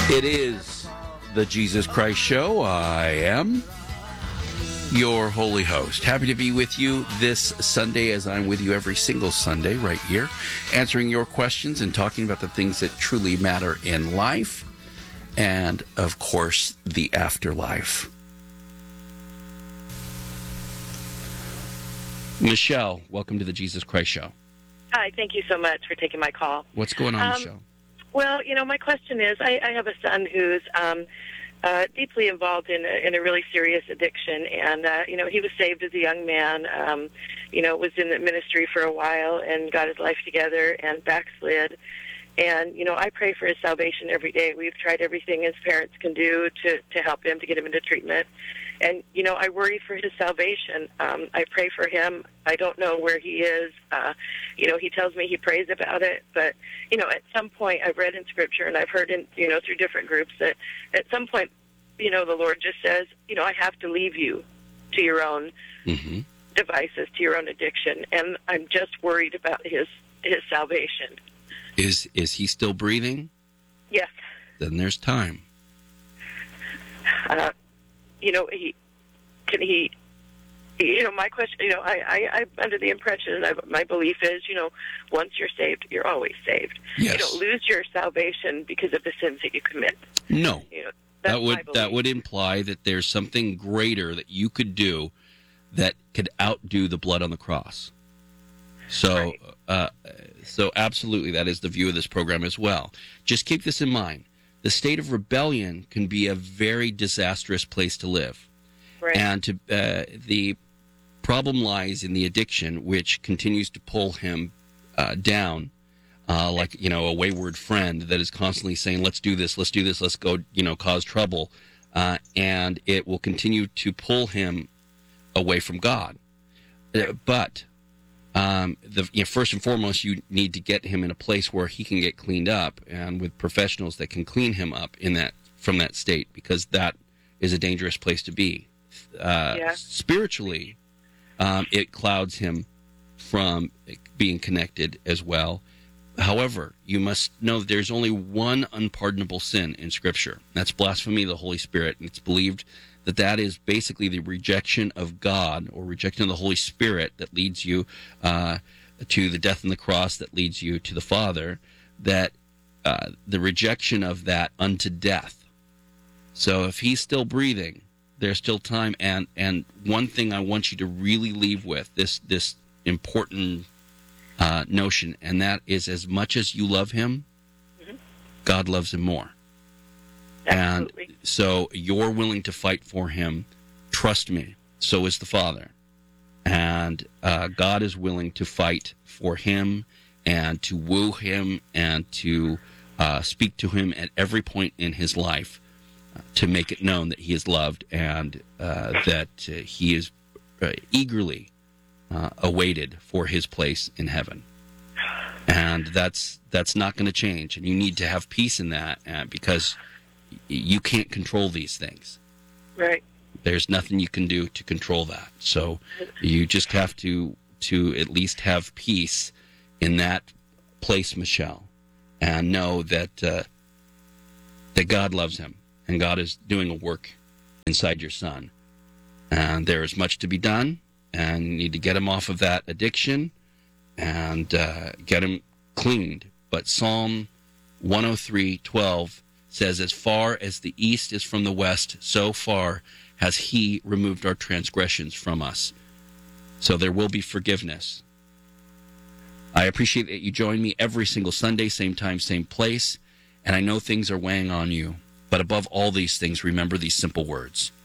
It is the Jesus Christ Show. I am your holy host. Happy to be with you this Sunday, as I'm with you every single Sunday right here, answering your questions and talking about the things that truly matter in life and, of course, the afterlife. Michelle, welcome to the Jesus Christ Show. Hi, thank you so much for taking my call. What's going on, Michelle? Well, my question is, I have a son who's deeply involved in a really serious addiction, and, he was saved as a young man, was in the ministry for a while and got his life together and backslid. And, I pray for his salvation every day. We've tried everything his parents can do to help him, to get him into treatment. And, I worry for his salvation. I pray for him. I don't know where he is. He tells me he prays about it. But, at some point, I've read in Scripture and I've heard through different groups that at some point, the Lord just says, I have to leave you to your own devices, to your own addiction. And I'm just worried about his salvation. Is he still breathing? Yes. Then there's time. My question, I'm under the impression, my belief is, once you're saved, you're always saved. Yes. You don't lose your salvation because of the sins that you commit. No. That's that would imply that there's something greater that you could do that could outdo the blood on the cross. So, right. So absolutely, that is the view of this program as well. Just keep this in mind. The state of rebellion can be a very disastrous place to live. Right. And the problem lies in the addiction, which continues to pull him down, like, a wayward friend that is constantly saying, let's do this, let's go, cause trouble. And it will continue to pull him away from God. But first and foremost, you need to get him in a place where he can get cleaned up, and with professionals that can clean him up from that state, because that is a dangerous place to be. Spiritually, it clouds him from being connected as well. However, you must know that there's only one unpardonable sin in Scripture. That's blasphemy of the Holy Spirit, and it's believed that is basically the rejection of God, or rejection of the Holy Spirit, that leads you to the death on the cross, that leads you to the Father, that the rejection of that unto death. So if he's still breathing, there's still time. And one thing I want you to really leave with, this important notion, and that is, as much as you love him, God loves him more. Absolutely. And so you're willing to fight for him. Trust me, so is the Father. And God is willing to fight for him and to woo him and to speak to him at every point in his life to make it known that he is loved and that he is eagerly awaited for his place in heaven. And that's not going to change. And you need to have peace in that because you can't control these things. Right. There's nothing you can do to control that. So you just have to at least have peace in that place, Michelle, and know that that God loves him, and God is doing a work inside your son. And there is much to be done, and you need to get him off of that addiction and get him cleaned. But Psalm 103:12 says, as far as the east is from the west, so far has he removed our transgressions from us. So there will be forgiveness. I appreciate that you join me every single Sunday, same time, same place. And I know things are weighing on you. But above all these things, remember these simple words.